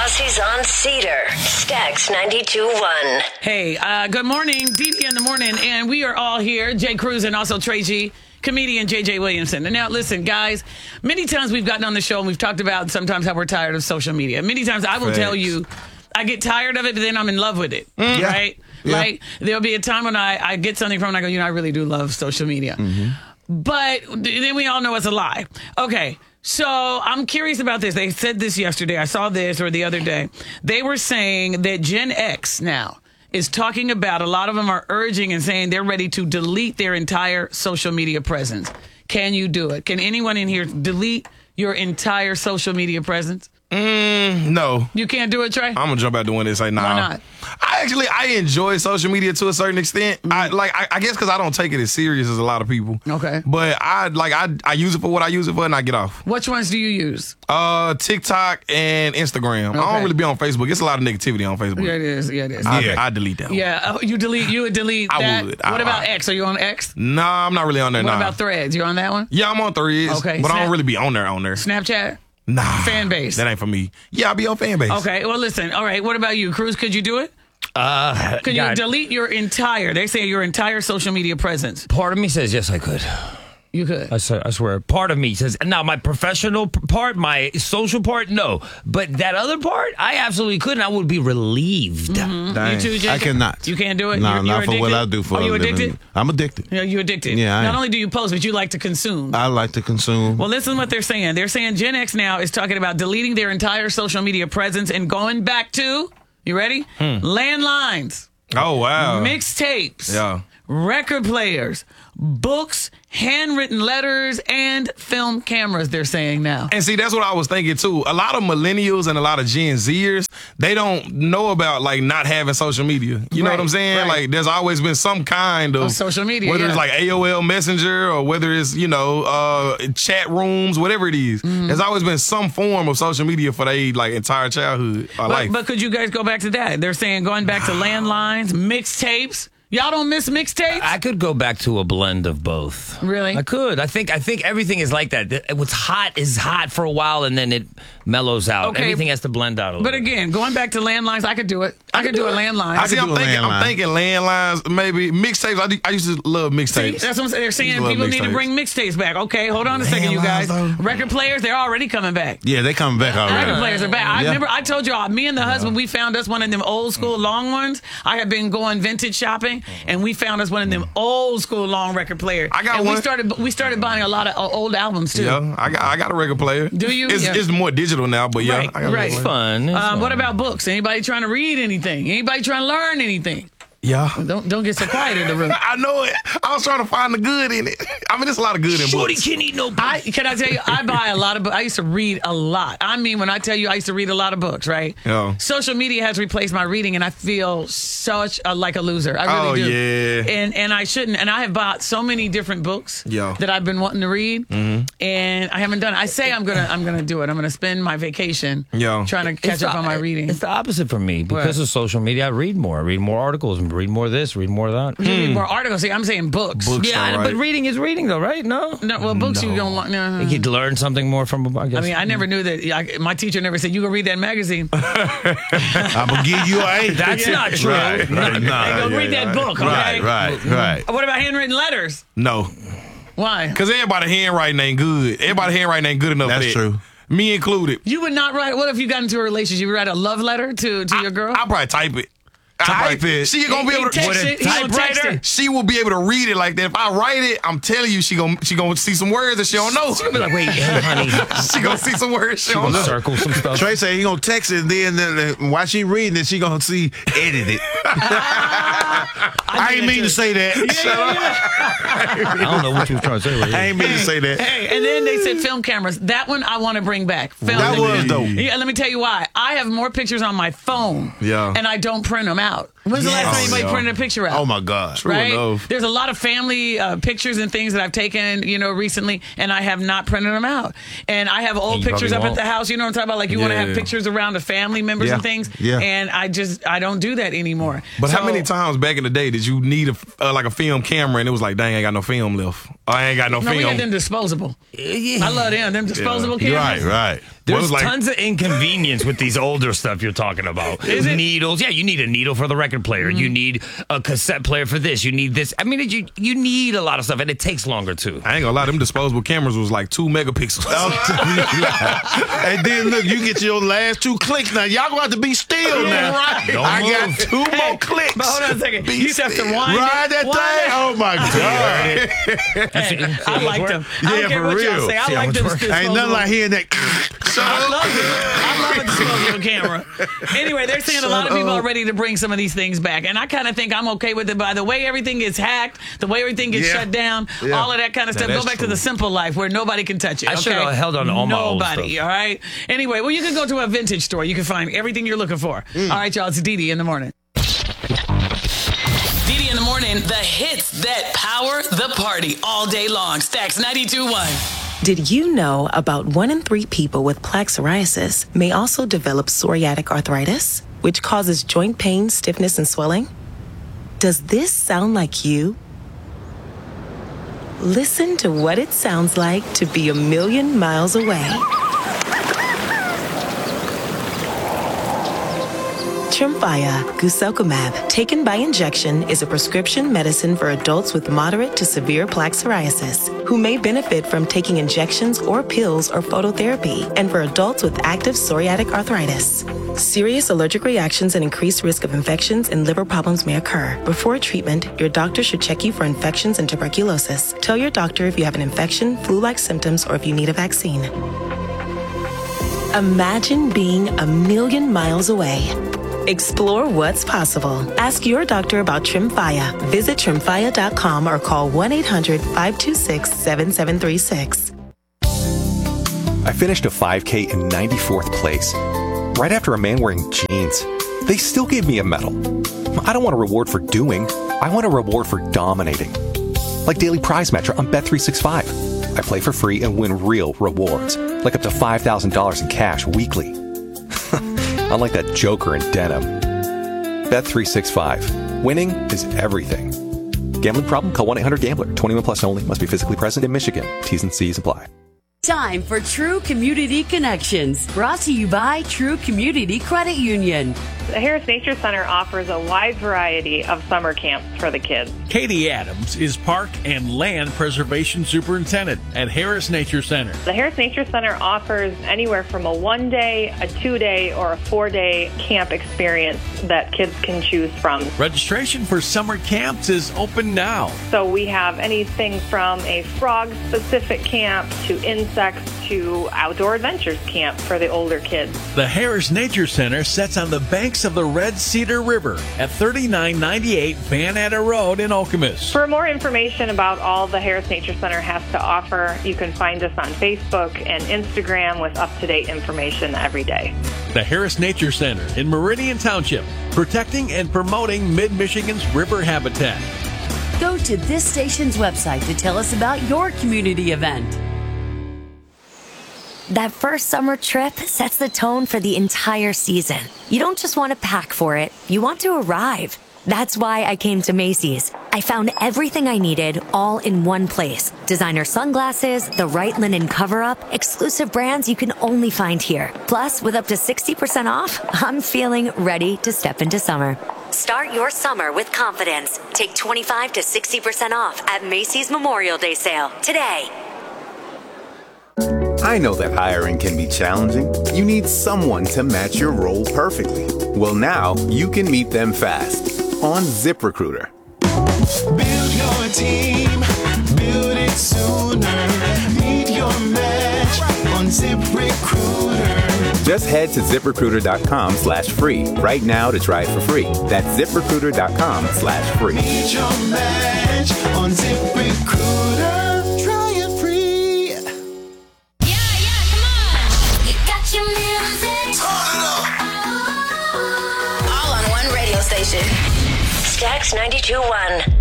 Aussies on Cedar. Stax 92.1. Hey, good morning. DD in the morning. And we are all here. Jay Cruz and also Trey G, comedian JJ Williamson. And now, listen, guys, many times we've gotten on the show and we've talked about sometimes how we're tired of social media. Many times I will tell you, I get tired of it, but then I'm in love with it. Right? Yeah. Like, there'll be a time when I get something from it and I go, I really do love social media. But then we all know it's a lie. Okay. So I'm curious about this. They said this yesterday. I saw this or the other day. They were saying that Gen X now is talking about, a lot of them are urging and saying they're ready to delete their entire social media presence. Can you do it? Can anyone in here delete your entire social media presence? No. You can't do it, Trey? I'm going to jump out the window and say no. Why not? I enjoy social media to a certain extent. I guess because I don't take it as serious as a lot of people. Okay. But I use it for what I use it for and I get off. Which ones do you use? TikTok and Instagram. Okay. I don't really be on Facebook. It's a lot of negativity on Facebook. Yeah, it is. I delete that one. Yeah. You would delete that? I would. What about X? Are you on X? No, I'm not really on there. What about Threads? You on that one? Yeah, I'm on Threads. Okay. But I don't really be on there. Snapchat? Nah. Fan base? That ain't for me. Yeah, I'll be on fan base. Okay. Well, listen. All right. What about you, Cruz? Could you do it? Could you delete your entire, they say your entire social media presence? Part of me says yes, I could. You could. I swear. Part of me says, now my professional part, my social part, no. But that other part, I absolutely could, and I would be relieved. You too, Jacob? I cannot. You can't do it? No, you're not for what I do for a living. Are you addicted? I'm addicted. Yeah, you're addicted. Yeah, Not only do you post, but you like to consume. I like to consume. Well, listen to what they're saying. They're saying Gen X now is talking about deleting their entire social media presence and going back to, you ready? Landlines. Oh, wow. Mixtapes. Yeah. Record players. Books, handwritten letters, and film cameras, they're saying now. And see, that's what I was thinking, too. A lot of millennials and a lot of Gen Zers, they don't know about, not having social media. You know what I'm saying? Right. Like, there's always been some kind of social media, whether it's like AOL Messenger or whether it's, chat rooms, whatever it is. There's always been some form of social media for their, entire childhood or life. But could you guys go back to that? They're saying going back to landlines, mixtapes. Y'all don't miss mixtapes? I could go back to a blend of both. Really? I could. I think everything is like that. What's hot is hot for a while, and then it mellows out. Okay. Everything has to blend out a little. But again, going back to landlines, I could do it. I could do a landline. I'm thinking landlines, maybe mixtapes. I used to love mixtapes. See, that's what I'm saying. They're saying people need to bring mixtapes back. Okay, hold on a second, you guys. Record players, they're already coming back. Yeah, they coming back already. Record players are back. I remember I told y'all, me and the husband, we found us one of them old school long ones. I had been going vintage shopping, and we found us one of them old school long record players. I got one. We started buying a lot of old albums too. Yeah, I got a record player. Do you? It's more digital now, but yeah. Right. It's fun. What about books? Anybody trying to read anything? Anybody trying to learn anything? Yeah. Don't get so quiet in the room. I know it. I was trying to find the good in it. I mean, there's a lot of good in Shorty books. can't eat no books. Can I tell you, I buy a lot of books. I used to read a lot. I mean, when I tell you I used to read a lot of books, right? Yeah. Social media has replaced my reading, and I feel such like a loser. I really do. Yeah. And I shouldn't. And I have bought so many different books that I've been wanting to read, and I haven't done it. I say I'm gonna do it. I'm gonna spend my vacation trying to catch up on my reading. It's the opposite for me. Because of social media, I read more. I read more articles, and read more of this, read more of that. You read more articles. See, I'm saying books. But reading is reading, though, right? No, well, books you don't. No. You could learn something more from a book. I mean, I never knew that. My teacher never said you go read that magazine. I'm gonna give you an A. That's not true. Right. Go read that book. Okay. Right. What about handwritten letters? No. Why? Because everybody's handwriting ain't good. Everybody's handwriting ain't good enough. That's true. Me included. You would not write. What if you got into a relationship? You would write a love letter to your girl? I'll probably type it. She gonna be able to text it. Typewriter. She will be able to read it like that. If I write it, I'm telling you, she gonna see some words that she don't know. She'll be like, wait, honey. She gonna see some words she don't know. Circle some stuff. Trey said he gonna text it, and then while she reading it, she gonna see edited. I ain't mean to say that. I don't know what you was trying to say. I ain't mean to say that. Hey, and then they said film cameras. That one I want to bring back. That was dope. Yeah, let me tell you why. I have more pictures on my phone, and I don't print them out. When's the last time anybody printed a picture out? Oh my God! Right? Enough. There's a lot of family pictures and things that I've taken, recently, and I have not printed them out. And I have old pictures up at the house. You know what I'm talking about? Like you want to have pictures around of family members and things. Yeah. And I don't do that anymore. But how many times back in the day did you need a film camera and it was like, dang, I ain't got no film left. I ain't got no film. We had them disposable. I love them. Them disposable cameras. Right. There's like- tons of inconvenience with these older stuff you're talking about. Is it? Needles. Yeah, you need a needle for the record player. You need a cassette player for this. You need this. I mean, you need a lot of stuff, and it takes longer, too. I ain't gonna lie, them disposable cameras was like 2 megapixels. And then look, you get your last 2 clicks. Now y'all gonna have to be still now. Right. Don't I move. got 2 more clicks. But hold on a second. You used to have to wind Ride that wind thing. it. Oh my God. Hey, I like them. I Yeah, don't care for what y'all real. say. I See how like much them. work? Ain't nothing like hearing that. I love it. I love a disposable camera. Anyway, they're saying a lot of people are ready to bring some of these things back. And I kind of think I'm okay with it by the way everything gets hacked, the way everything gets Yeah. shut down, Yeah. all of that kind of stuff. Go that's back to true. the simple life where nobody can touch it. I okay? should have held on to all my old Nobody, stuff. all right? Anyway, well, you can go to a vintage store. You can find everything you're looking for. All right, y'all. It's Dee in the morning. Dee in the morning, the hits that power the party all day long. Stacks 92.1. Did you know about 1 in 3 people with plaque psoriasis may also develop psoriatic arthritis, which causes joint pain, stiffness, and swelling? Does this sound like you? Listen to what it sounds like to be a million miles away. Tremfya guselkumab, taken by injection, is a prescription medicine for adults with moderate to severe plaque psoriasis who may benefit from taking injections or pills or phototherapy, and for adults with active psoriatic arthritis. Serious allergic reactions and increased risk of infections and liver problems may occur. Before treatment, your doctor should check you for infections and tuberculosis. Tell your doctor if you have an infection, flu-like symptoms, or if you need a vaccine. Imagine being a million miles away. Explore what's possible. Ask your doctor about Tremfya. Visit Tremfya.com or call 1-800-526-7736. I finished a 5K in 94th place, right after a man wearing jeans. They still gave me a medal. I don't want a reward for doing. I want a reward for dominating. Like Daily Prize Matcher on Bet365. I play for free and win real rewards, like up to $5,000 in cash weekly. Unlike that joker in denim. Bet365. Winning is everything. Gambling problem? Call 1-800-GAMBLER. 21 plus only. Must be physically present in Michigan. T's and C's apply. Time for True Community Connections, brought to you by True Community Credit Union. The Harris Nature Center offers a wide variety of summer camps for the kids. Katie Adams is Park and Land Preservation Superintendent at Harris Nature Center. The Harris Nature Center offers anywhere from a 1-day, a 2-day, or a 4-day camp experience that kids can choose from. Registration for summer camps is open now. So we have anything from a frog-specific camp to insects to outdoor adventures camp for the older kids. The Harris Nature Center sits on the banks of the Red Cedar River at 3998 Van Etta Road in Okemos. For more information about all the Harris Nature Center has to offer, you can find us on Facebook and Instagram with up-to-date information every day. The Harris Nature Center in Meridian Township, protecting and promoting Mid-Michigan's river habitat. Go to this station's website to tell us about your community event. That first summer trip sets the tone for the entire season. You don't just want to pack for it, you want to arrive. That's why I came to Macy's. I found everything I needed all in one place. Designer sunglasses, the right linen cover-up, exclusive brands you can only find here. Plus, with up to 60% off, I'm feeling ready to step into summer. Start your summer with confidence. Take 25 to 60% off at Macy's Memorial Day sale today. I know that hiring can be challenging. You need someone to match your role perfectly. Well, now you can meet them fast on ZipRecruiter. Build your team, build it sooner. Meet your match on ZipRecruiter. Just head to ZipRecruiter.com/free right now to try it for free. That's ZipRecruiter.com/free. Meet your match on ZipRecruiter. Try it free. All on one radio station. Stacks 92.1.